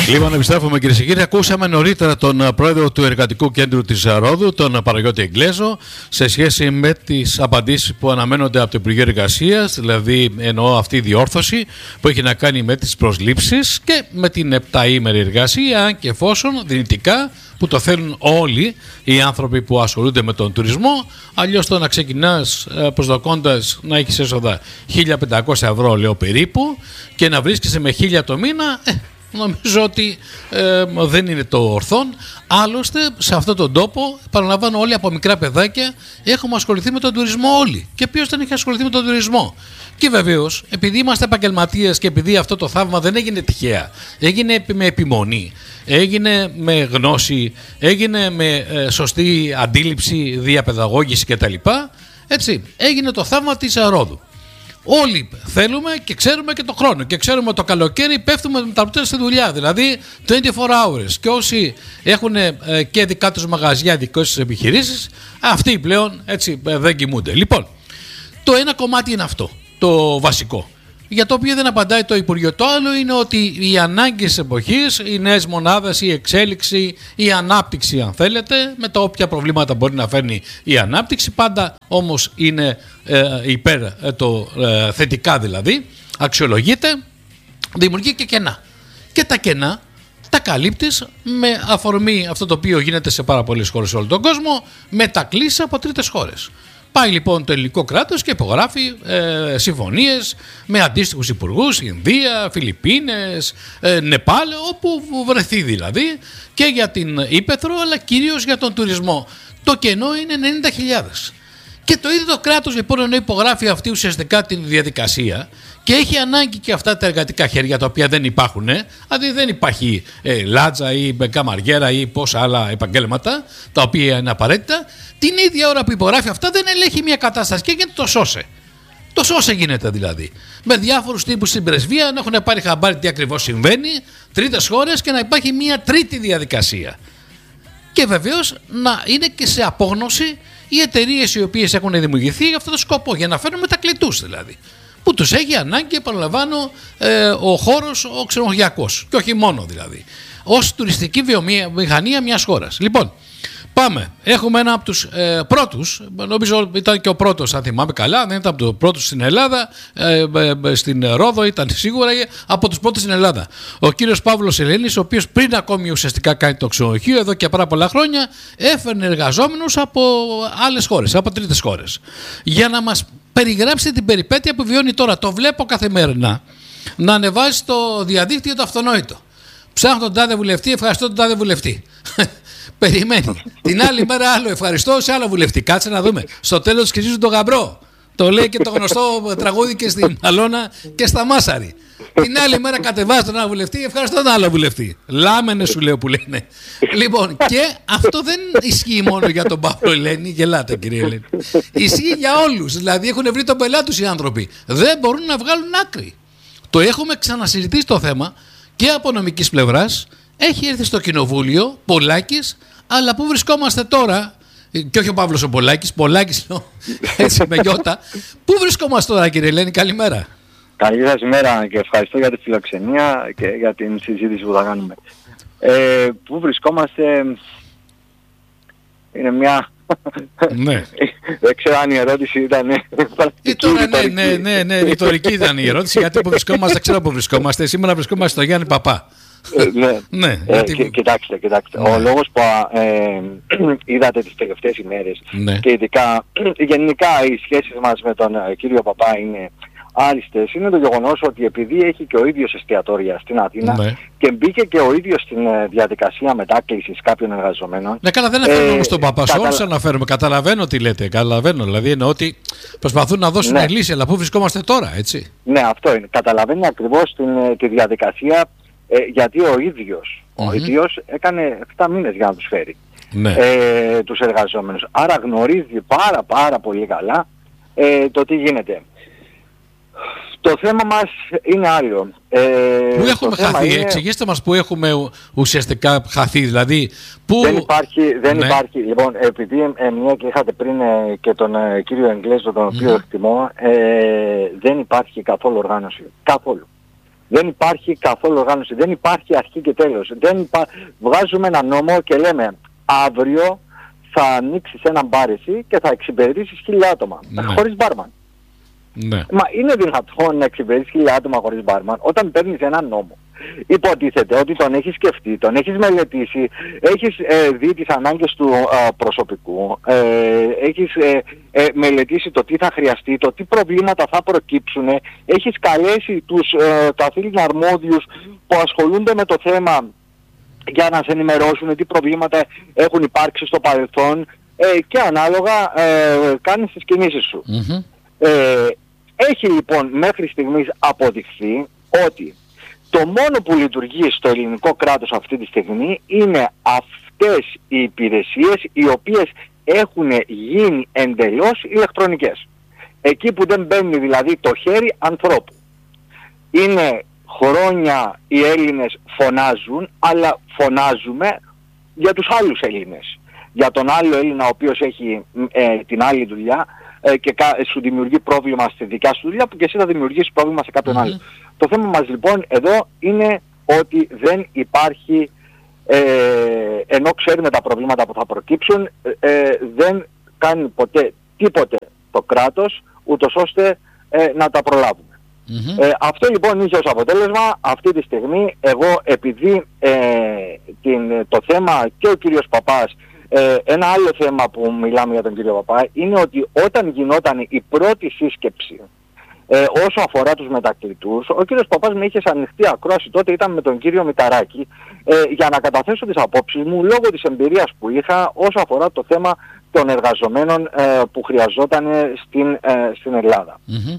Λοιπόν, επιστρέφουμε κυρίες και κύριοι. Ακούσαμε νωρίτερα τον πρόεδρο του Εργατικού Κέντρου της Ρόδου, τον Παναγιώτη Εγγλέζο, σε σχέση με τις απαντήσεις που αναμένονται από το Υπουργείο Εργασίας, δηλαδή εννοώ αυτή η διόρθωση που έχει να κάνει με τις προσλήψεις και με την 7ήμερη εργασία, αν και εφόσον δυνητικά, που το θέλουν όλοι οι άνθρωποι που ασχολούνται με τον τουρισμό. Αλλιώς το να ξεκινάς προσδοκώντας να έχεις έσοδα 1.500 ευρώ, λέω περίπου, και να βρίσκεσαι με 1.000 το μήνα, νομίζω ότι δεν είναι το ορθόν. Άλλωστε, σε αυτόν τον τόπο, παραλαμβάνω, όλοι από μικρά παιδάκια έχουμε ασχοληθεί με τον τουρισμό όλοι. Και ποιος δεν έχει ασχοληθεί με τον τουρισμό? Και βεβαίως, επειδή είμαστε επαγγελματίες και επειδή αυτό το θαύμα δεν έγινε τυχαία, έγινε με επιμονή, έγινε με γνώση, έγινε με σωστή αντίληψη, διαπαιδαγώγηση κτλ. Έτσι, έγινε το θαύμα της Ρόδου. Όλοι θέλουμε και ξέρουμε και το χρόνο και ξέρουμε το καλοκαίρι πέφτουμε με τα ρουτέρ στη δουλειά, δηλαδή 24 hours, και όσοι έχουν και δικά τους μαγαζιά, δικές τους επιχειρήσεις, αυτοί πλέον έτσι δεν κοιμούνται. Λοιπόν, το ένα κομμάτι είναι αυτό, το βασικό, για το οποίο δεν απαντάει το Υπουργείο. Το άλλο είναι ότι οι ανάγκες της εποχής, οι νέες μονάδες, η εξέλιξη, η ανάπτυξη, αν θέλετε, με τα όποια προβλήματα μπορεί να φέρνει η ανάπτυξη, πάντα όμως είναι υπέρ το θετικά, δηλαδή αξιολογείται, δημιουργεί και κενά. Και τα κενά τα καλύπτεις με αφορμή αυτό το οποίο γίνεται σε πάρα πολλές χώρες σε όλο τον κόσμο, μετακλήσεις από τρίτες χώρες. Πάει λοιπόν το ελληνικό κράτος και υπογράφει συμφωνίες με αντίστοιχους υπουργούς, Ινδία, Φιλιππίνες, Νεπάλ, όπου βρεθεί δηλαδή, και για την ύπαιθρο αλλά κυρίως για τον τουρισμό. Το κενό είναι 90.000. Και το ίδιο το κράτος λοιπόν, ενώ υπογράφει αυτή ουσιαστικά την διαδικασία και έχει ανάγκη και αυτά τα εργατικά χέρια τα οποία δεν υπάρχουν, δηλαδή δεν υπάρχει λάτζα ή καμαριέρα ή πόσα άλλα επαγγέλματα τα οποία είναι απαραίτητα, την ίδια ώρα που υπογράφει αυτά δεν ελέγχει μια κατάσταση και γίνεται το σώσε. Το σώσε γίνεται δηλαδή. Με διάφορους τύπους στην πρεσβεία να έχουν πάρει χαμπάρι τι ακριβώς συμβαίνει, τρίτες χώρες, και να υπάρχει μια τρίτη διαδικασία. Και βεβαίως να είναι και σε απόγνωση οι εταιρείες οι οποίες έχουν δημιουργηθεί για αυτό το σκοπό, για να φέρουν μετακλητούς δηλαδή, που τους έχει ανάγκη, επαναλαμβάνω, ο χώρος ο ξενοδοχειακός, και όχι μόνο δηλαδή, ως τουριστική βιομηχανία μιας χώρας. Λοιπόν, πάμε. Έχουμε ένα από τους πρώτους, νομίζω ήταν και ο πρώτος, αν θυμάμαι καλά, δεν ήταν από τους πρώτους στην Ελλάδα, στην Ρόδο ήταν σίγουρα από τους πρώτους στην Ελλάδα. Ο κύριος Παύλος Ελένης, ο οποίος πριν ακόμη ουσιαστικά κάνει το ξενοδοχείο, εδώ και πάρα πολλά χρόνια, έφερνε εργαζόμενους από άλλες χώρες, από τρίτες χώρες, για να μας περιγράψει την περιπέτεια που βιώνει τώρα. Το βλέπω καθημερινά να ανεβάζει στο διαδίκτυο το αυτονόητο. Ψάχνω τον τάδε βουλευτή, ευχαριστώ τον τάδε βουλευτή. Περιμένει. Την άλλη μέρα άλλο ευχαριστώ σε άλλο βουλευτή. Κάτσε να δούμε. Στο τέλος σκίζουν τον γαμπρό. Το λέει και το γνωστό τραγούδι και στην Αλώνα και στα Μάσαρη. Την άλλη μέρα κατεβάζει τον άλλο βουλευτή, ευχαριστώ τον άλλο βουλευτή. Λάμενε σου λέω που λένε. Λοιπόν, και αυτό δεν ισχύει μόνο για τον Παύλο Ελένη. Γελάτε κύριε Ελένη. Ισχύει για όλους. Δηλαδή έχουν βρει τον πελάτη τους οι άνθρωποι. Δεν μπορούν να βγάλουν άκρη. Το έχουμε ξανασυζητήσει το θέμα και από νομικής πλευράς. Έχει έρθει στο κοινοβούλιο Πολάκης, αλλά πού βρισκόμαστε τώρα? Και όχι ο Παύλος ο Πολάκης έτσι με γιώτα. Πού βρισκόμαστε τώρα κύριε Ελένη? Καλημέρα. Καλή σας ημέρα και ευχαριστώ για τη φιλοξενία και για την συζήτηση που θα κάνουμε. Πού βρισκόμαστε είναι μια... Ναι. Δεν ξέρω αν η ερώτηση ήταν ναι, ρητορική ήταν η ερώτηση, γιατί που βρισκόμαστε, ξέρω που βρισκόμαστε. Σήμερα βρισκόμαστε στο Γιάννη Παπά. Ναι. Κοιτάξτε. Ο λόγος που είδατε τις τελευταίες ημέρες και ειδικά γενικά οι σχέσεις μας με τον κύριο Παπά είναι άριστες, είναι το γεγονός ότι επειδή έχει και ο ίδιος εστιατόρια στην Αθήνα και μπήκε και ο ίδιος στην διαδικασία μετάκλησης κάποιων εργαζομένων. Ναι, καλά, δεν αναφέρουμε όμως τον Παπά, σε όλους αναφέρουμε. Καταλαβαίνω τι λέτε, δηλαδή εννοώ ότι προσπαθούν να δώσουν λύση, αλλά πού βρισκόμαστε τώρα, έτσι? Ναι, αυτό είναι. Καταλαβαίνει ακριβώς τη διαδικασία, γιατί ο ίδιος έκανε 7 μήνες για να τους φέρει τους εργαζόμενους. Άρα γνωρίζει πάρα πολύ καλά το τι γίνεται. Το θέμα μας είναι άλλο. Πού έχουμε χαθεί, εξηγήστε μας πού έχουμε ουσιαστικά χαθεί, δηλαδή πού... Δεν υπάρχει, λοιπόν, επειδή μια και είχατε πριν και τον κύριο Εγγλέζο, τον οποίο εκτιμώ, δεν υπάρχει καθόλου οργάνωση, καθόλου. Δεν υπάρχει καθόλου οργάνωση, δεν υπάρχει αρχή και τέλος. Βγάζουμε ένα νόμο και λέμε αύριο θα ανοίξεις ένα μπάρ εσύ και θα εξυπηρετήσεις 1.000 άτομα, χωρίς μπάρμαν. Ναι. Μα είναι δυνατόν να εξυπηρετήσεις 1.000 άτομα χωρίς μπάρμαν όταν παίρνεις ένα νόμο? Υποτίθεται ότι τον έχεις σκεφτεί, τον έχεις μελετήσει, έχεις δει τις ανάγκες του προσωπικού, έχεις μελετήσει το τι θα χρειαστεί, το τι προβλήματα θα προκύψουν, έχεις καλέσει τους καθήλυνα αρμόδιους που ασχολούνται με το θέμα για να σε ενημερώσουν τι προβλήματα έχουν υπάρξει στο παρελθόν και ανάλογα κάνεις τις κινήσεις σου. Έχει λοιπόν μέχρι στιγμής αποδειχθεί ότι το μόνο που λειτουργεί στο ελληνικό κράτος αυτή τη στιγμή είναι αυτές οι υπηρεσίες οι οποίες έχουν γίνει εντελώς ηλεκτρονικές. Εκεί που δεν μπαίνει δηλαδή το χέρι ανθρώπου. Είναι χρόνια οι Έλληνες φωνάζουν, αλλά φωνάζουμε για τους άλλους Έλληνες. Για τον άλλο Έλληνα ο οποίος έχει την άλλη δουλειά και σου δημιουργεί πρόβλημα στη δικιά σου δουλειά που και εσύ θα δημιουργήσεις πρόβλημα σε κάποιον άλλο. Το θέμα μας λοιπόν εδώ είναι ότι δεν υπάρχει, ενώ ξέρουμε τα προβλήματα που θα προκύψουν, δεν κάνει ποτέ τίποτε το κράτος ούτως ώστε να τα προλάβουμε. Αυτό λοιπόν είχε ως αποτέλεσμα αυτή τη στιγμή εγώ επειδή το θέμα και ο κύριος Παπάς, ένα άλλο θέμα που μιλάμε για τον κύριο Παπά είναι ότι όταν γινόταν η πρώτη σύσκεψη όσο αφορά τους μετακλητούς, ο κύριος Παπάς με είχε σε ανοιχτή ακρόαση, τότε ήταν με τον κύριο Μηταράκη, για να καταθέσω τις απόψεις μου λόγω της εμπειρίας που είχα όσο αφορά το θέμα των εργαζομένων που χρειαζόταν στην Ελλάδα.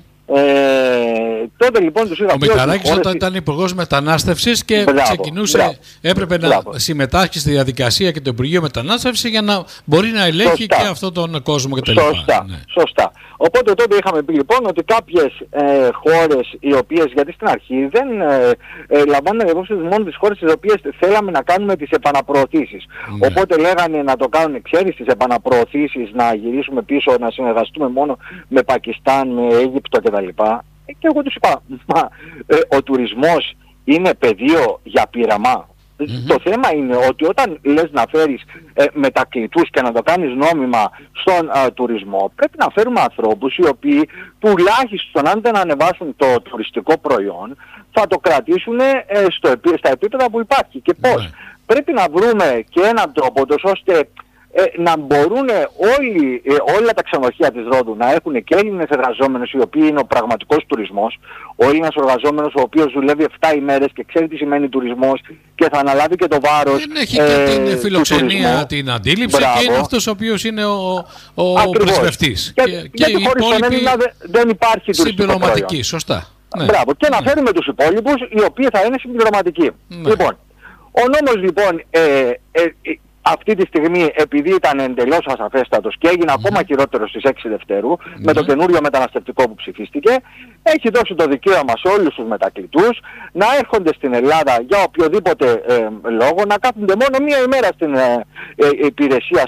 Τότε λοιπόν τους είχα πει. Ο Μηταράκης όταν ήταν υπουργός μετανάστευσης και ξεκινούσε, έπρεπε να συμμετάσχει στη διαδικασία και το Υπουργείο Μετανάστευσης για να μπορεί να ελέγχει και αυτόν τον κόσμο κτλ. Σωστά. Οπότε τότε είχαμε πει λοιπόν ότι κάποιες χώρες οι οποίες, γιατί στην αρχή δεν λαμβάνουν υπόψη μόνο τις χώρες τις οποίες θέλαμε να κάνουμε τις επαναπροωθήσεις. Οπότε λέγανε να το κάνουν, ξέρεις, τις επαναπροωθήσεις, να γυρίσουμε πίσω, να συνεργαστούμε μόνο με Πακιστάν, με Αίγυπτο κτλ. Και εγώ τους είπα, ο τουρισμός είναι πεδίο για πείραμα. Το θέμα είναι ότι όταν λες να φέρεις μετακλητούς και να το κάνεις νόμιμα στον τουρισμό, πρέπει να φέρουμε ανθρώπους οι οποίοι τουλάχιστον αν δεν ανεβάσουν το τουριστικό προϊόν θα το κρατήσουν στα επίπεδα που υπάρχει. Και πώς? Πρέπει να βρούμε και έναν τρόπο ώστε να μπορούν όλα τα ξενοδοχεία της Ρόδου να έχουν και Έλληνες εργαζόμενους οι οποίοι είναι ο πραγματικός τουρισμός, ο Έλληνας εργαζόμενος ο οποίος δουλεύει 7 ημέρες και ξέρει τι σημαίνει τουρισμός και θα αναλάβει και το βάρος. Έχει και την φιλοξενία, την αντίληψη. Μπράβο. Και είναι αυτός ο οποίος είναι ο πρεσβευτής. Γιατί χωρίς τον Έλληνα δεν υπάρχει τουριστικό προϊόν. Σωστά. Ναι. Μπράβο. Και να φέρουμε τους υπόλοιπους οι οποίοι θα είναι συμπληρωματικοί. Λοιπόν, ο νόμος λοιπόν αυτή τη στιγμή, επειδή ήταν εντελώς ασαφέστατος και έγινε ακόμα χειρότερο στις 6 Δευτέρου, με το καινούριο μεταναστευτικό που ψηφίστηκε, έχει δώσει το δικαίωμα σε όλους τους μετακλητούς να έρχονται στην Ελλάδα για οποιοδήποτε λόγο, να κάθονται μόνο μία ημέρα στην υπηρεσία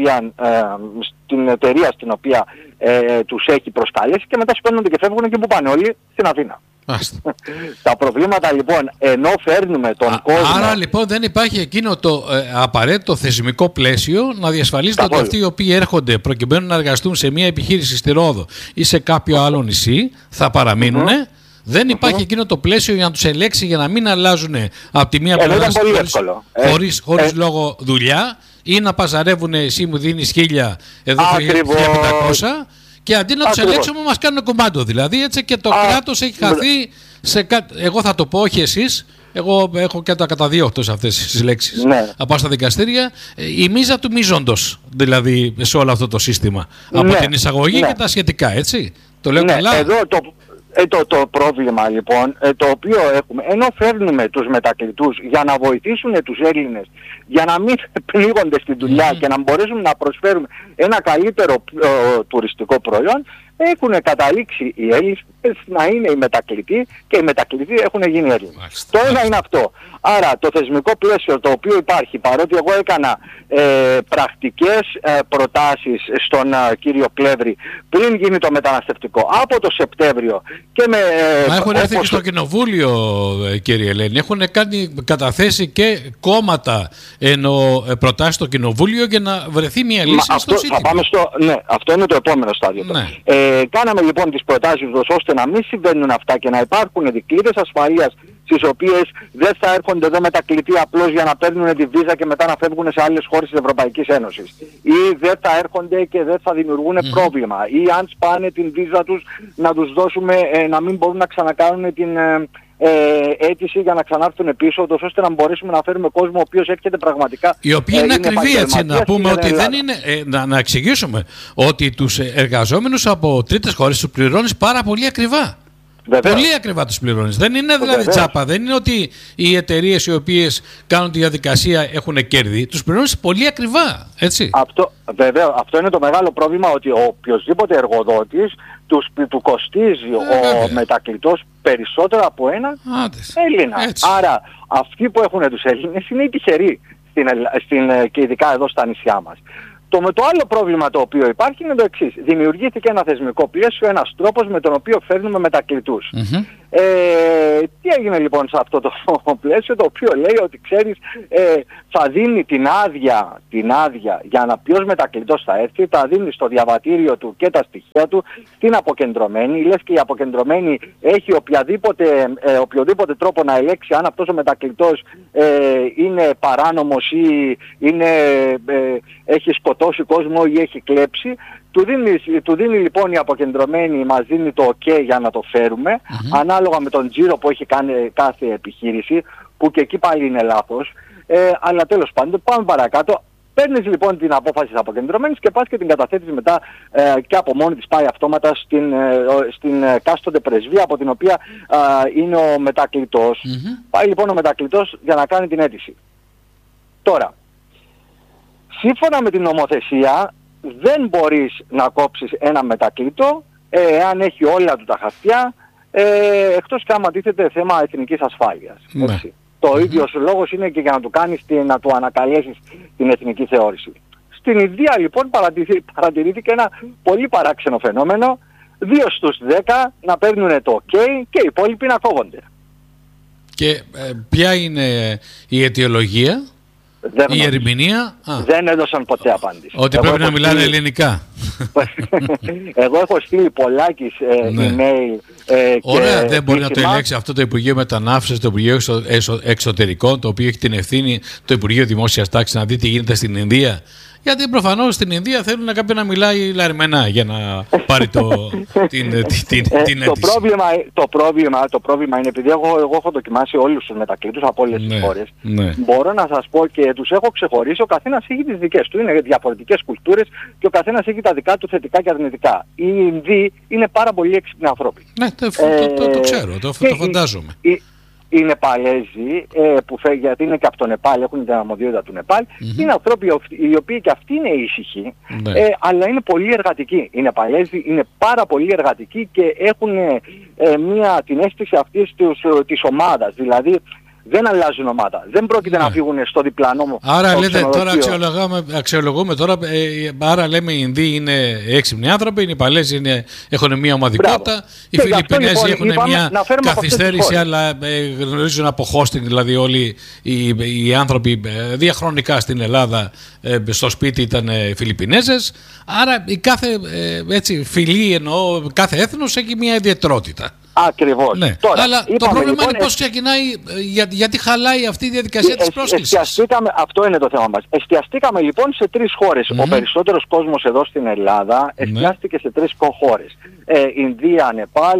στην εταιρεία στην οποία τους έχει προσκαλέσει και μετά σηκώνονται και φεύγουν και που πάνε όλοι στην Αθήνα. Τα προβλήματα λοιπόν, ενώ φέρνουμε τον κόσμο. Άρα λοιπόν δεν υπάρχει εκείνο το απαραίτητο θεσμικό πλαίσιο να διασφαλίζεται ότι αυτοί οι οποίοι έρχονται προκειμένου να εργαστούν σε μια επιχείρηση στη Ρόδο ή σε κάποιο άλλο νησί θα παραμείνουν. Δεν υπάρχει εκείνο το πλαίσιο για να τους ελέξει για να μην αλλάζουν από τη μία πλευρά χωρίς λόγο δουλειά ή να παζαρεύουν εσύ μου δίνεις 1.000, εδώ 1.500. Και αντί να τους ελέγξουμε μας κάνουν κομμάτι. Δηλαδή έτσι και το κράτος έχει χαθεί σε κάτι. Εγώ θα το πω, όχι εσείς. Εγώ έχω και τα καταδίωκτο σε αυτές τις λέξεις. Να πάω στα δικαστήρια. Η μίζα του μίζοντος δηλαδή σε όλο αυτό το σύστημα. Από την εισαγωγή και τα σχετικά, έτσι. Το λέω καλά. Εδώ το πρόβλημα λοιπόν το οποίο έχουμε, ενώ φέρνουμε τους μετακλητούς για να βοηθήσουν τους Έλληνες για να μην πλήγονται στη δουλειά και να μπορέσουμε να προσφέρουμε ένα καλύτερο τουριστικό προϊόν, έχουν καταλήξει οι Έλληνες να είναι οι μετακλητοί και οι μετακλητοί έχουν γίνει Έλληνες. Το ένα είναι αυτό. Άρα το θεσμικό πλαίσιο το οποίο υπάρχει, παρότι εγώ έκανα πρακτικές προτάσεις στον κύριο Πλεύρη πριν γίνει το μεταναστευτικό από το Σεπτέμβριο και με... Μα έχουν έρθει και στο κοινοβούλιο, κύριε Ελένη, έχουν καταθέσει και κόμματα προτάσεις στο κοινοβούλιο για να βρεθεί μια λύση στο ζήτημα. Θα πάμε ναι, αυτό είναι το επόμενο στάδιο. Ναι. Κάναμε λοιπόν τις προτάσεις ώστε να μην συμβαίνουν αυτά και να υπάρχουν δικλείδες ασφαλείας στις οποίες δεν θα έρχονται εδώ μετακλητοί απλώς για να παίρνουν τη βίζα και μετά να φεύγουν σε άλλες χώρες της Ευρωπαϊκής Ένωσης. Ή δεν θα έρχονται και δεν θα δημιουργούν πρόβλημα. Ή αν σπάνε την βίζα τους να τους δώσουμε να μην μπορούν να ξανακάνουν την αίτηση για να ξανάρθουν πίσω, ώστε να μπορέσουμε να φέρουμε κόσμο ο οποίος έρχεται πραγματικά. Η οποία είναι ακριβή, έτσι να πούμε ότι δεν είναι. Να εξηγήσουμε ότι τους εργαζόμενους από τρίτες χώρες τους πληρώνεις πάρα πολύ ακριβά. Βεβαίως. Πολύ ακριβά τους πληρώνεις. Δεν είναι δηλαδή τσάπα. Δεν είναι ότι οι εταιρείες οι οποίες κάνουν τη διαδικασία έχουν κέρδη. Τους πληρώνεις πολύ ακριβά. Έτσι. Βέβαια, αυτό είναι το μεγάλο πρόβλημα, ότι ο οποιοσδήποτε εργοδότης του κοστίζει ο μετακλητός περισσότερο από έναν Έλληνα. Έτσι. Άρα αυτοί που έχουν τους Έλληνες είναι οι τυχεροί και ειδικά εδώ στα νησιά μας. Το άλλο πρόβλημα το οποίο υπάρχει είναι το εξής. Δημιουργήθηκε ένα θεσμικό πλαίσιο, ένας τρόπος με τον οποίο φέρνουμε μετακλητούς. Τι έγινε λοιπόν σε αυτό το πλαίσιο, το οποίο λέει ότι ξέρεις θα δίνει την άδεια για να ποιος μετακλητός θα έρθει, θα δίνει στο διαβατήριο του και τα στοιχεία του στην αποκεντρωμένη, λες και η αποκεντρωμένη έχει οποιοδήποτε τρόπο να ελέγξει αν αυτός ο μετακλητός είναι παράνομος ή έχει σκοτώσει κόσμο ή έχει κλέψει. Του δίνει λοιπόν η αποκεντρωμένη, μας δίνει το OK για να το φέρουμε, ανάλογα με τον τζίρο που έχει κάνει κάθε επιχείρηση, που και εκεί πάλι είναι λάθος, αλλά τέλος πάντων πάμε παρακάτω. Παίρνεις λοιπόν την απόφαση της αποκεντρωμένης και πας και την καταθέτεις μετά και από μόνη της πάει αυτόματα στην κάστοτε πρεσβεία από την οποία είναι ο μετακλητός. Πάει λοιπόν ο μετακλητός για να κάνει την αίτηση. Τώρα, σύμφωνα με την νομοθεσία, δεν μπορείς να κόψεις ένα μετακλητό αν έχει όλα του τα χαρτιά, εκτός και άμα τίθεται θέμα εθνικής ασφάλειας. Το ίδιος λόγος είναι και για να του κάνεις να του ανακαλέσεις την εθνική θεώρηση. Στην Ινδία λοιπόν παρατηρήθηκε ένα πολύ παράξενο φαινόμενο, 2 στους 10 να παίρνουν το OK και οι υπόλοιποι να κόβονται. Και ποια είναι η αιτιολογία? Η ερμηνεία δεν έδωσαν ποτέ απάντηση. Ότι πρέπει να μιλάνε ελληνικά. Εγώ έχω στείλει πολλάκις email. Ωραία, δεν μπορεί να το ελέγξει αυτό το Υπουργείο Μετανάστευσης, το Υπουργείο Εξωτερικών, το οποίο έχει την ευθύνη, το Υπουργείο Δημόσιας Τάξης, να δει τι γίνεται στην Ινδία? Γιατί προφανώς στην Ινδία θέλουν κάποιον να μιλάει λαριμενά για να πάρει την αίτηση. Το πρόβλημα είναι, επειδή εγώ έχω δοκιμάσει όλους τους μετακλητούς από όλες τις χώρες, μπορώ να σας πω και τους έχω ξεχωρίσει, ο καθένας έχει τις δικές του, είναι διαφορετικές κουλτούρες και ο καθένας έχει τα δικά του θετικά και αρνητικά. Οι Ινδοί είναι πάρα πολύ έξυπνοι άνθρωποι. Ναι, το ξέρω, το φαντάζομαι. Οι Νεπαλέζοι, γιατί είναι και από το Νεπάλ, έχουν την αρμοδιότητα του Νεπάλ, είναι άνθρωποι οι οποίοι και αυτοί είναι ήσυχοι, αλλά είναι πολύ εργατικοί. Οι Νεπαλέζοι είναι πάρα πολύ εργατικοί και έχουν την αίσθηση αυτής της ομάδας. Δηλαδή δεν αλλάζουν ομάδα. Δεν πρόκειται να φύγουν στο διπλανό. Άρα λέτε τώρα, αξιολογούμε τώρα, άρα λέμε οι Ινδοί είναι έξυπνοι άνθρωποι, οι Νεπαλέζοι έχουν μια ομαδικότητα, οι Φιλιππινέζοι έχουν μια καθυστέρηση, αλλά γνωρίζουν από hosting, δηλαδή όλοι οι άνθρωποι διαχρονικά στην Ελλάδα στο σπίτι ήταν Φιλιππινέζες. Άρα η κάθε φυλή, εννοώ κάθε έθνος έχει μια ιδιαιτερότητα. Ακριβώς. Ναι. Τώρα, αλλά το πρόβλημα λοιπόν, είναι πώς ξεκινάει, γιατί χαλάει αυτή η διαδικασία της πρόσκλησης. Αυτό είναι το θέμα μας. Εστιαστήκαμε λοιπόν σε 3 χώρες. Ο περισσότερος κόσμος εδώ στην Ελλάδα εστιάστηκε σε 3 χώρες. Ινδία, Νεπάλ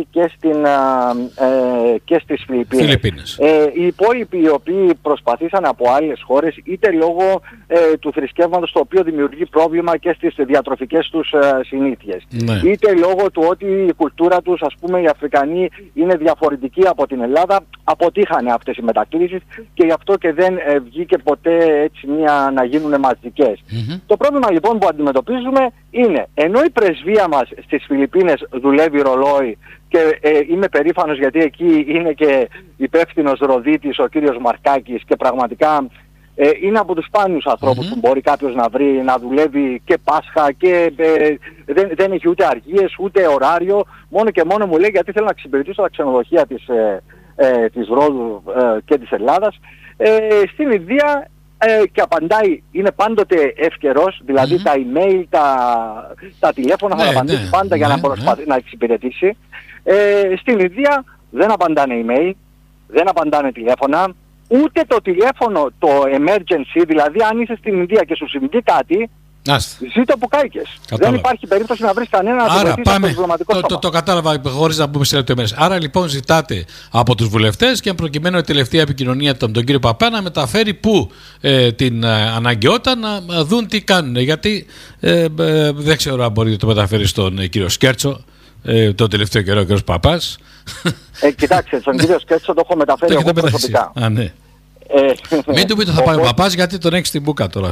και στις Φιλιππίνες. Οι υπόλοιποι οι οποίοι προσπαθήσαν από άλλες χώρες, είτε λόγω του θρησκεύματος το οποίο δημιουργεί πρόβλημα και στις διατροφικές τους συνήθειες, είτε λόγω του ότι η κουλτούρα τους, ας πούμε οι Αφρικανοί, είναι διαφορετική από την Ελλάδα, αποτύχανε αυτές οι μετακλήσεις και γι' αυτό και δεν βγήκε ποτέ έτσι να γίνουν μαζικές. Το πρόβλημα λοιπόν που αντιμετωπίζουμε είναι, ενώ η πρεσβεία μας στις Φιλιππίνες δουλεύει ρολόι και είμαι περήφανος γιατί εκεί είναι και υπεύθυνος ροδίτης ο κύριος Μαρκάκης και πραγματικά είναι από τους σπάνιους ανθρώπους που μπορεί κάποιος να βρει να δουλεύει και Πάσχα και δεν έχει ούτε αργίες ούτε ωράριο, μόνο και μόνο μου λέει γιατί θέλω να εξυπηρετήσω τα ξενοδοχεία της Ρόδου και της Ελλάδας. Στην Ινδία και απαντάει, είναι πάντοτε ευκαιρός, δηλαδή τα email, τα τηλέφωνα θα απαντήσει πάντα για να προσπαθεί να εξυπηρετήσει. Στην Ινδία δεν απαντάνε email, δεν απαντάνε τηλέφωνα, ούτε το τηλέφωνο, το emergency, δηλαδή αν είσαι στην Ινδία και σου συμβεί κάτι, ζήτω που κάηκες. Δεν υπάρχει περίπτωση να βρεις κανένα να το βοηθήσει από το διπλωματικό σώμα. Το κατάλαβα χωρίς να μπούμε σε λεπτομέρειες. Άρα λοιπόν ζητάτε από τους βουλευτές και προκειμένου η τελευταία επικοινωνία από τον κύριο Παπά να μεταφέρει πού την αναγκαιότητα να δουν τι κάνουν. Γιατί δεν ξέρω αν μπορεί να το μεταφέρει στον κύριο Σκέρτσο το τελευταίο καιρό ο κύριος Παπάς. Κοιτάξτε, στον κύριο Σκέρτσο το έχω μεταφέρει εγώ προσωπικά. Μην του πείτε θα πάει ο Παπάς γιατί τον έχει στην μπουκα τώρα.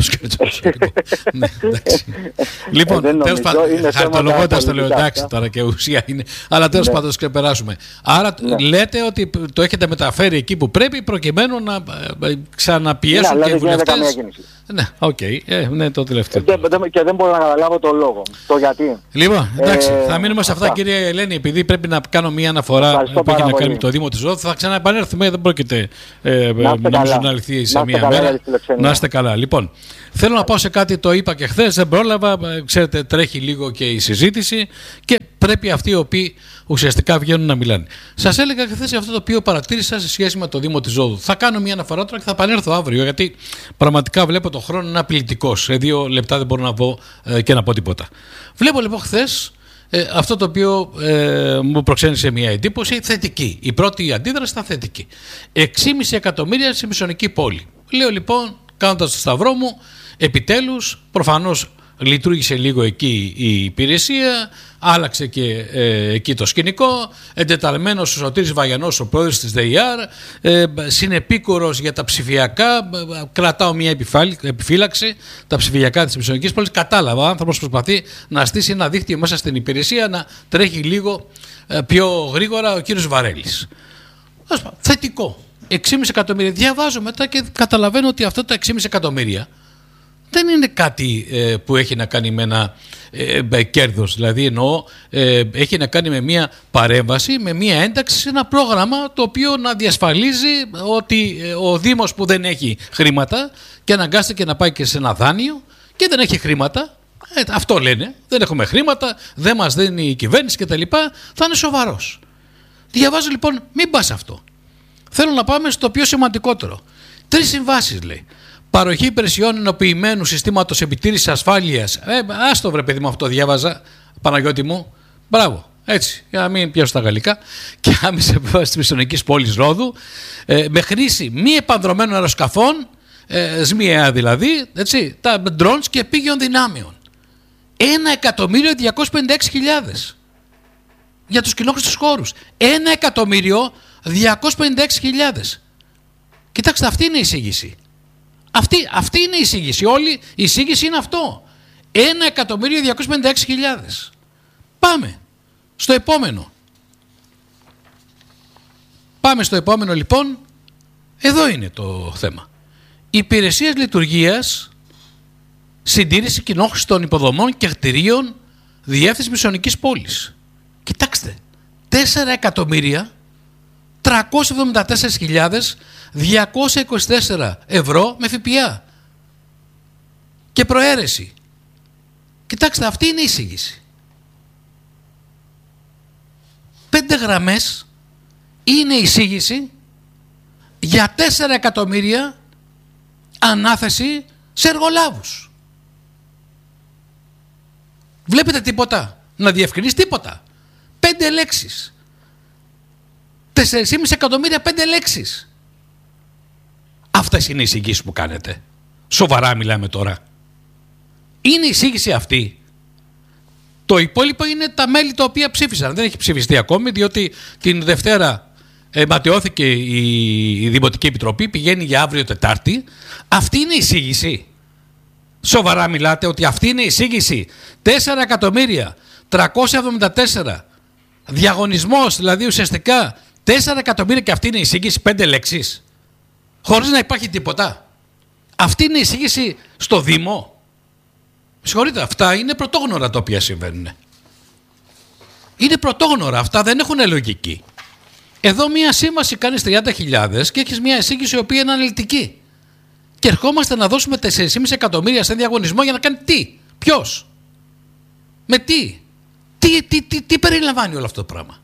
Λοιπόν, τέλος πάντων, χαρτολογώντας το λέω, εντάξει τώρα και ουσία είναι, αλλά τέλος πάντων το ξεπεράσουμε. Άρα λέτε ότι το έχετε μεταφέρει εκεί που πρέπει προκειμένου να ξαναπιέσουν και οι βουλευτές. Ναι, οκ, ναι, το τελευταίο. Και δεν μπορώ να καταλάβω το λόγο. Το γιατί. Λοιπόν, εντάξει, θα μείνουμε σε αυτά, κύριε Ελένη, επειδή πρέπει να κάνω μια αναφορά που έχει να κάνει με το Δήμο της Ρόδου. Θα ξαναεπανέλθουμε, δεν πρόκειται νομίζω να λυθεί σε μια μέρα. Να είστε καλά. Λοιπόν, θέλω να πάω σε κάτι, το είπα και χθες, δεν πρόλαβα. Ξέρετε, τρέχει λίγο και η συζήτηση και πρέπει αυτοί οι οποίοι ουσιαστικά βγαίνουν να μιλάνε. Σας έλεγα και χθες αυτό το οποίο παρατήρησα σε σχέση με το Δήμο της Ρόδου. Θα κάνω μια αναφορά τώρα και θα επανέλθω αύριο, γιατί πραγματικά βλέπω το χρόνο είναι απειλητικός. Σε 2 λεπτά δεν μπορώ να πω και να πω τίποτα. Βλέπω λοιπόν χθες αυτό το οποίο μου προξένησε μια εντύπωση θετική. Η πρώτη αντίδραση ήταν θετική. 6,5 εκατομμύρια σε μισονική πόλη. Λέω λοιπόν, κάνοντας το σταυρό μου, επιτέλους, προφανώς λειτουργήσε λίγο εκεί η υπηρεσία, άλλαξε και εκεί το σκηνικό, εντεταλμένος ο Σωτήρης Βαγιανός, ο πρόεδρος της ΔΕΙΑΡ, συνεπίκουρος για τα ψηφιακά, κρατάω μια επιφύλαξη, τα ψηφιακά της μισονικής πόλης. Κατάλαβα, ο άνθρωπος προσπαθεί να στήσει ένα δίκτυο μέσα στην υπηρεσία, να τρέχει λίγο πιο γρήγορα ο κύριος Βαρέλης. Θετικό. 6,5 εκατομμύρια. Διαβάζω μετά και καταλαβαίνω ότι αυτά τα 6,5 εκατομμύρια δεν είναι κάτι που έχει να κάνει με ένα κέρδος. Δηλαδή εννοώ έχει να κάνει με μια παρέμβαση, με μια ένταξη σε ένα πρόγραμμα το οποίο να διασφαλίζει ότι ο Δήμος που δεν έχει χρήματα και αναγκάστηκε να πάει και σε ένα δάνειο και δεν έχει χρήματα, αυτό λένε, δεν έχουμε χρήματα, δεν μας δίνει η κυβέρνηση κτλ, θα είναι σοβαρός. Διαβάζω λοιπόν, μην πας αυτό. Θέλω να πάμε στο πιο σημαντικότερο. 3 συμβάσεις λέει. Παροχή υπηρεσιών ενοποιημένου συστήματος επιτήρησης ασφάλειας. Άστο βρε παιδί μου, αυτό διάβαζα, Παναγιώτη μου. Μπράβο, έτσι, για να μην πιάσω τα γαλλικά. Και άμεσα επιβάση της μισονικής πόλης Ρόδου, με χρήση μη επανδρομένων αεροσκαφών, ΣΜΙΑ δηλαδή, έτσι, τα drones και επίγειων δυνάμεων. 1.256.000 για τους κοινόχρηστους χώρους. 1.256.000. Κοιτάξτε, αυτή είναι η εισήγηση. Αυτή είναι η εισήγηση. Όλη η εισήγηση είναι αυτό. 1.256.000. Πάμε στο επόμενο. Πάμε στο επόμενο λοιπόν. Εδώ είναι το θέμα. Υπηρεσίες λειτουργίας, συντήρηση κοινόχρηστων υποδομών και κτηρίων, διεύθυνση μισονικής πόλης. Κοιτάξτε, 4.374.224 ευρώ με ΦΠΑ και προαίρεση. Κοιτάξτε, αυτή είναι η εισήγηση. 5 γραμμές είναι η εισήγηση για 4 εκατομμύρια ανάθεση σε εργολάβους. Βλέπετε τίποτα να διευκρινίσει? Τίποτα. 5 λέξεις. 4,5 εκατομμύρια 5 λέξεις. Αυτές είναι οι εισηγήσεις που κάνετε. Σοβαρά μιλάμε τώρα. Είναι η εισήγηση αυτή. Το υπόλοιπο είναι τα μέλη τα οποία ψήφισαν. Δεν έχει ψηφιστεί ακόμη, διότι την Δευτέρα ματαιώθηκε η Δημοτική Επιτροπή, πηγαίνει για αύριο Τετάρτη. Αυτή είναι η εισήγηση. Σοβαρά μιλάτε ότι αυτή είναι η εισήγηση. 4.374 διαγωνισμός, δηλαδή ουσιαστικά 4 εκατομμύρια και αυτή είναι η εισήγηση, 5 λέξεις. Χωρίς να υπάρχει τίποτα. Αυτή είναι η εισήγηση στο Δήμο. Συγχωρείτε, αυτά είναι πρωτόγνωρα τα οποία συμβαίνουν. Είναι πρωτόγνωρα, αυτά δεν έχουν λογική. Εδώ μία σύμβαση κάνεις 30.000 και έχεις μία εισήγηση η οποία είναι αναλυτική. Και ερχόμαστε να δώσουμε 4,5 εκατομμύρια σε διαγωνισμό για να κάνει τι, ποιος, με τι περιλαμβάνει όλο αυτό το πράγμα.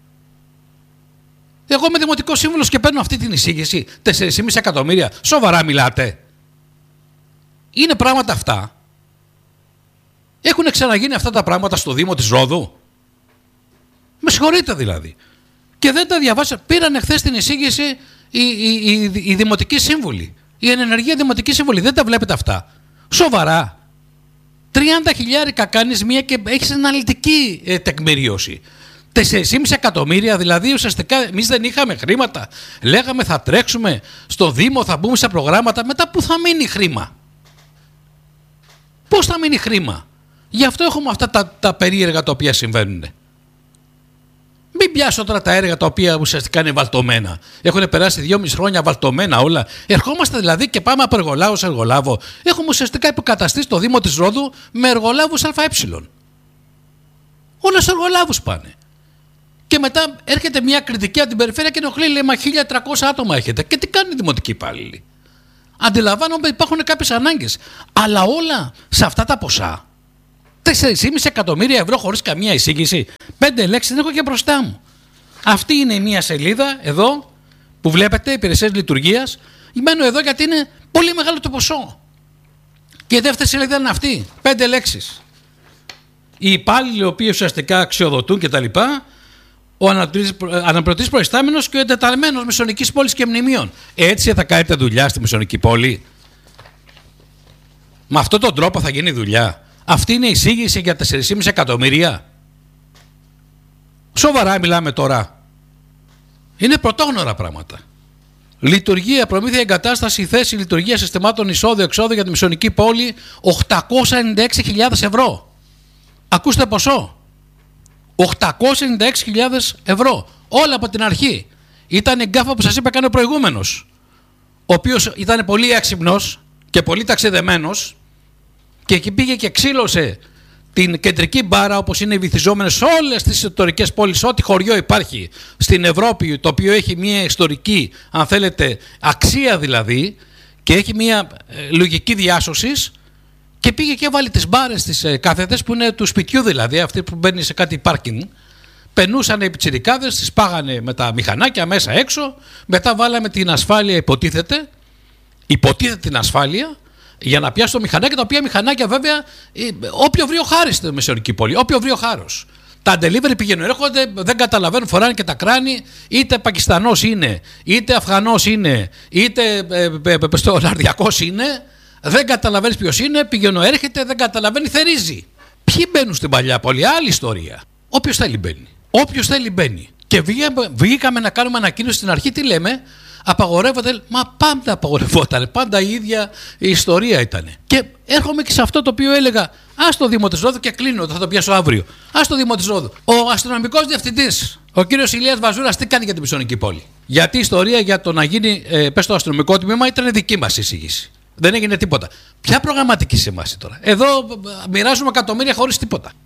Εγώ είμαι δημοτικός σύμβουλος και παίρνω αυτή την εισήγηση, 4,5 εκατομμύρια, σοβαρά μιλάτε? Είναι πράγματα αυτά. Έχουν ξαναγίνει αυτά τα πράγματα στο Δήμο της Ρόδου? Με συγχωρείτε δηλαδή. Και δεν τα διαβάσα. Πήραν εχθές την εισήγηση οι δημοτικοί σύμβουλοι. Η ενεργεία δημοτική σύμβουλη. Δεν τα βλέπετε αυτά? Σοβαρά. 30.000 κάνεις μία και έχεις αναλυτική τεκμηρίωση. 4,5 εκατομμύρια, δηλαδή ουσιαστικά εμείς δεν είχαμε χρήματα. Λέγαμε θα τρέξουμε στο Δήμο, θα μπούμε σε προγράμματα. Μετά πού θα μείνει χρήμα? Πώς θα μείνει χρήμα? Γι' αυτό έχουμε αυτά τα περίεργα τα οποία συμβαίνουν. Μην πιάσω τώρα τα έργα τα οποία ουσιαστικά είναι βαλτωμένα. Έχουν περάσει 2,5 χρόνια βαλτωμένα όλα. Ερχόμαστε δηλαδή και πάμε από εργολάβο σε εργολάβο. Έχουμε ουσιαστικά υποκαταστήσει το Δήμο της Ρόδου με εργολάβους ΑΕ. Όλα σε εργολάβους πάνε. Και μετά έρχεται μια κριτική από την περιφέρεια και ενοχλεί, λέει, μα 1.300 άτομα έχετε. Και τι κάνουν οι δημοτικοί υπάλληλοι? Αντιλαμβάνομαι ότι υπάρχουν κάποιες ανάγκες. Αλλά όλα σε αυτά τα ποσά. 4,5 εκατομμύρια ευρώ χωρίς καμία εισήγηση. 5 λέξεις δεν έχω και μπροστά μου. Αυτή είναι μια σελίδα εδώ που βλέπετε, υπηρεσίες λειτουργίας. Μένω εδώ γιατί είναι πολύ μεγάλο το ποσό. Και η δεύτερη σελίδα είναι αυτή. 5 λέξεις. Οι υπάλληλοι οι οποίοι ουσιαστικά αξιοδοτούν κτλ. Ο αναπληρωτής προϊστάμενος και ο εντεταλμένος Μεσονικής πόλης και μνημείων. Έτσι θα κάνετε δουλειά στη Μεσονική πόλη? Με αυτόν τον τρόπο θα γίνει δουλειά? Αυτή είναι η εισήγηση για 4,5 εκατομμύρια? Σοβαρά μιλάμε τώρα? Είναι πρωτόγνωρα πράγματα. Λειτουργία, προμήθεια, εγκατάσταση, θέση λειτουργία συστημάτων εισόδου-εξόδου για τη Μεσονική πόλη 896.000 ευρώ. Ακούστε ποσό. 896.000 ευρώ. Όλα από την αρχή. Ήταν η γκάφα που σας είπα κάνει ο προηγούμενος, ο οποίος ήταν πολύ έξυπνος και πολύ ταξιδεμένος και εκεί πήγε και ξύλωσε την κεντρική μπάρα, όπως είναι οι βυθιζόμενες σε όλες τις ιστορικές πόλεις, ό,τι χωριό υπάρχει στην Ευρώπη, το οποίο έχει μια ιστορική, αν θέλετε, αξία δηλαδή, και έχει μια λογική διάσωσης, και πήγε και έβαλε τις μπάρες τις κάθετες που είναι του σπιτιού δηλαδή, αυτή που μπαίνει σε κάτι πάρκινγκ. Πενούσαν οι πιτσιρικάδες, τις πάγανε με τα μηχανάκια μέσα έξω, μετά βάλαμε την ασφάλεια, υποτίθεται την ασφάλεια, για να πιάσει το μηχανάκι, τα οποία μηχανάκια βέβαια όποιο βρει ο χάρης στη Μεσαιωνική πόλη, όποιο βρει ο χάρος. Τα delivery πηγαίνουν, έρχονται, δεν καταλαβαίνουν, φοράνε και τα κράνη, είτε Πακιστανός είναι, είτε Αφγανός είναι, είτε Ναρδιακός είναι, δεν καταλαβαίνεις ποιος είναι, πηγαίνω έρχεται, δεν καταλαβαίνει, θερίζει. Ποιοι μπαίνουν στην παλιά πόλη? Άλλη ιστορία. Όποιος θέλει μπαίνει. Όποιος θέλει μπαίνει. Και βγήκαμε να κάνουμε ανακοίνωση στην αρχή, τι λέμε? Απαγορεύονται, μα πάντα απαγορευόταν, πάντα η ίδια η ιστορία ήταν. Και έρχομαι και σε αυτό το οποίο έλεγα, ας το Δήμο της Ρόδου, και κλείνω, θα το πιάσω αύριο. Ας το Δήμο της Ρόδου. Ο αστυνομικός διευθυντής, ο κύριος Ηλίας Βαζούρας, τι κάνει για την Μεσονική πόλη? Γιατί η ιστορία για το να γίνει, το αστυνομικό τμήμα ήταν δική μας εισήγηση. Δεν έγινε τίποτα. Ποια προγραμματική σύμβαση τώρα? Εδώ μοιράζουμε εκατομμύρια χωρίς τίποτα.